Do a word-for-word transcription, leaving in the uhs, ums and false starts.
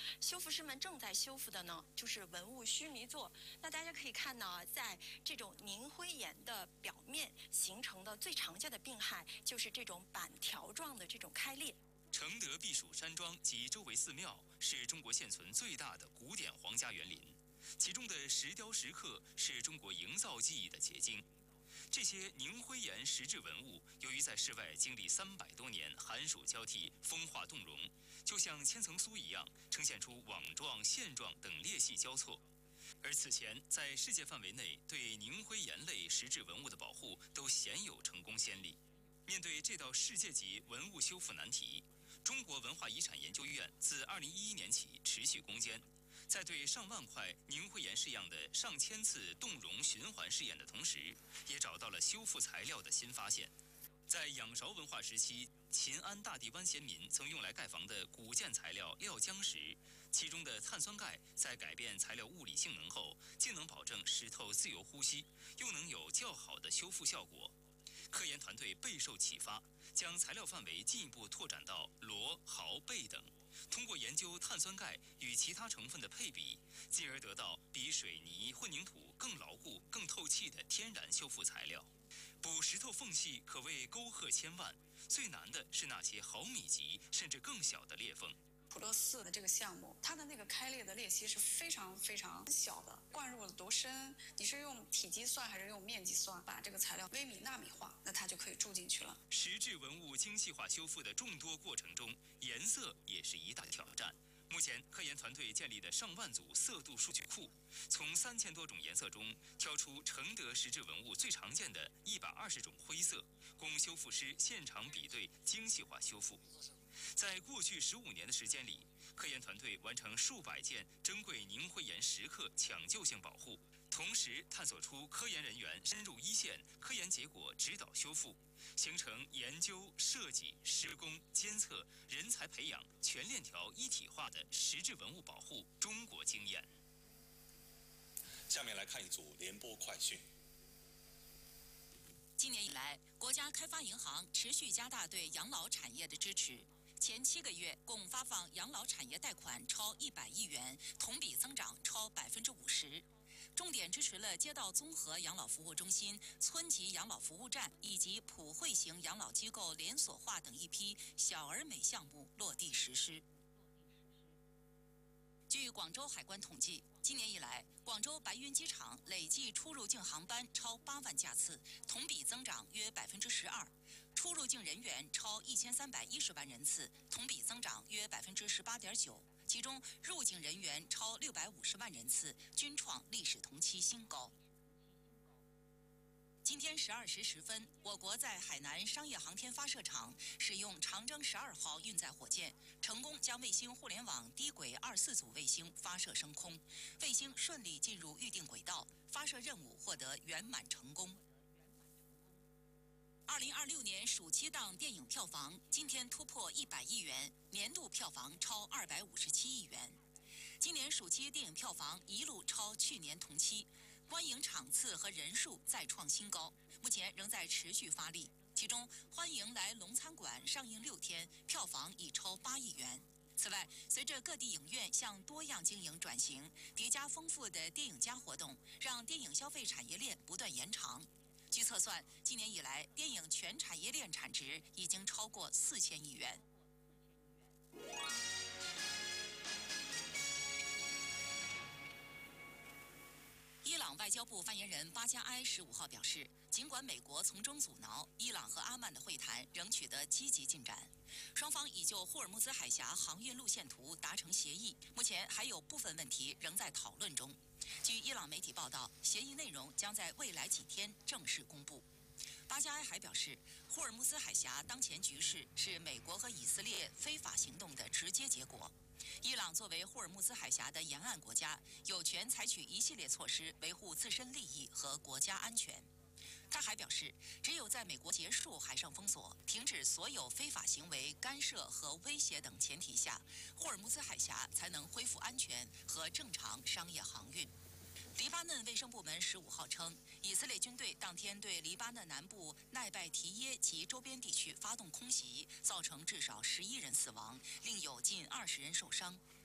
修复师们正在修复的呢，就是文物须弥座。那大家可以看到啊，在这种凝灰岩的表面形成的最常见的病害，就是这种板条状的这种开裂。 承德避暑山庄及周围寺庙是中国现存最大的古典皇家园林，其中的石雕石刻是中国营造技艺的结晶。这些凝灰岩石质文物，由于在室外经历三百多年寒暑交替、风化冻融，就像千层酥一样，呈现出网状、线状等裂隙交错。而此前在世界范围内对凝灰岩类石质文物的保护都鲜有成功先例。面对这道世界级文物修复难题，中国文化遗产研究院自二零一一年起持续攻坚，在对上万块凝灰岩式样的上千次冻融循环试验的同时，也找到了修复材料的新发现。在仰韶文化时期，秦安大地湾先民曾用来盖房的古建材料料浆石，其中的碳酸钙在改变材料物理性能后，既能保证石头自由呼吸，又能有较好的修复效果。科研团队备受启发，将材料范围进一步拓展到骡、毫、贝等，通过研究碳酸钙与其他成分的配比，进而得到比水泥、混凝土更牢固、更透气的天然修复材料。补石头缝隙可谓沟壑千万，最难的是那些毫米级甚至更小的裂缝。 普乐寺的这个项目，它的那个开裂的裂隙是非常非常小的，灌入了多深？你是用体积算还是用面积算？把这个材料微米、纳米化，那它就可以注进去了。 石质文物精细化修复的众多过程中，颜色也是一大挑战。目前，科研团队建立的上万组色度数据库，从三千多种颜色中挑出承德石质文物最常见的一百二十种灰色，供修复师现场比对精细化修复。在过去十五年的时间里，科研团队完成数百件珍贵凝灰岩石刻抢救性保护，同时探索出科研人员深入一线，科研结果指导修复，形成研究、设计、施工、监测、人才培养全链条一体化的石质文物保护中国经验。 下面来看一组联播快讯。 今年以来，国家开发银行持续加大对养老产业的支持。前七个月共发放养老产业贷款超一百亿元，同比增长超百分之五十。重点支持了街道综合养老服务中心、村级养老服务站以及普惠型养老机构连锁化等一批小而美项目落地实施。据广州海关统计，今年以来，广州白云机场累计出入境航班超八万架次，同比增长约百分之十二；出入境人员超一千三百一十万人次，同比增长约百分之十八点九。其中，入境人员超六百五十万人次，均创历史同期新高。今天十二时十分，我国在海南商业航天发射场使用长征十二号运载火箭，成功将卫星互联网低轨二四组卫星发射升空，卫星顺利进入预定轨道，发射任务获得圆满成功。二零二六年暑期档电影票房今天突破一百亿元，年度票房超二百五十七亿元。今年暑期电影票房一路超去年同期，观影场次和人数再创新高，目前仍在持续发力。其中，《欢迎来龙餐馆》上映六天，票房已超八亿元。此外，随着各地影院向多样经营转型，叠加丰富的电影加活动，让电影消费产业链不断延长。据测算，今年以来，电影全产业链产值已经超过四千亿元。伊朗外交部发言人巴加埃十五号表示，尽管美国从中阻挠，伊朗和阿曼的会谈仍取得积极进展，双方已就霍尔木兹海峡航运路线图达成协议，目前还有部分问题仍在讨论中。据伊朗媒体报道，协议内容将在未来几天正式公布。巴加埃还表示，霍尔木兹海峡当前局势是美国和以色列非法行动的直接结果。伊朗作为霍尔木兹海峡的沿岸国家，有权采取一系列措施维护自身利益和国家安全。他还表示，只有在美国结束海上封锁、停止所有非法行为、干涉和威胁等前提下，霍尔木兹海峡才能恢复安全和正常商业航运。黎巴嫩卫生部门十五号称，以色列军队当天对黎巴嫩南部奈拜提耶及周边地区发动空袭，造成至少十一人死亡，另有近二十人受伤。